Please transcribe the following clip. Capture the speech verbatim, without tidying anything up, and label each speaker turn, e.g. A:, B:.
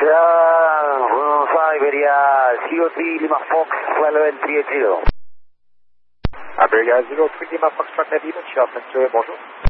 A: uh, five area, C O three Lima Fox, flight level three eighty.
B: Iberia zero three Lima Fox, track Navy, Monsieur Arthur, bonjour.